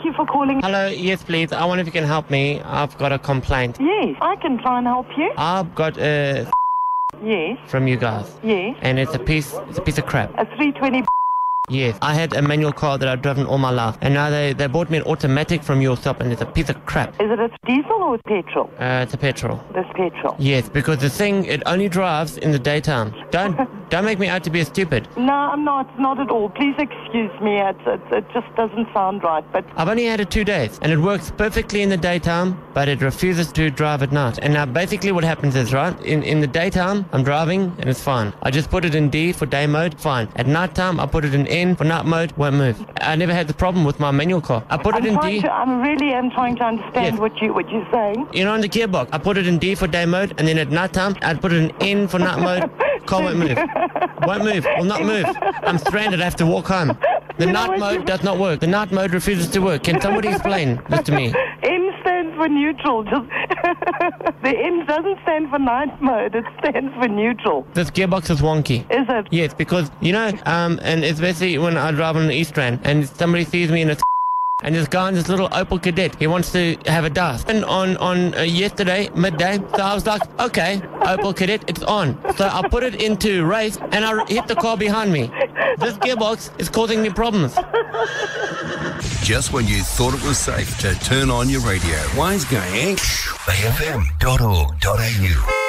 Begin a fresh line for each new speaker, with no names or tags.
you for calling.
Hello, yes please. I wonder if you can help me. I've got a complaint.
Yes, I can try and help you.
I've got a
Yes,
from you guys.
yes.
And it's a piece of crap.
A 320.
Yes. I had a manual car that I've driven all my life. And now they bought me an automatic from your shop and it's a piece of crap.
Is it a diesel or petrol?
It's a petrol.
This petrol.
Yes, because the thing, it only drives in the daytime. Don't make me out to be a stupid.
No, I'm not. Not at all. Please excuse me. It just doesn't sound right. But
I've only had it 2 days, and it works perfectly in the daytime, but it refuses to drive at night. And now basically what happens is, right, in the daytime, I'm driving, and it's fine. I just put it in D for day mode, fine. At night time, I put it in N for night mode, won't move. I never had the problem with my manual car. I put it in D.
I really am trying to understand what you're saying.
You know, on the gearbox, I put it in D for day mode, and then at night time, I'd put it in N for night mode. Car won't move. Won't move. Will not move. I'm stranded. I have to walk home. The night mode does not work. The night mode refuses to work. Can somebody explain this to me?
N stands for neutral. Just the N doesn't stand for night mode. It stands for neutral.
This gearbox is wonky.
Is it?
Yes, because, you know, and especially when I drive on the East Rand and somebody sees me in a and this guy in this little Opel Kadett, he wants to have a dust. And on yesterday, midday, so I was like, okay, Opel Kadett, it's on. So I put it into race and I hit the car behind me. This gearbox is causing me problems.
Just when you thought it was safe to turn on your radio. Wise Guy, BayFM.org.au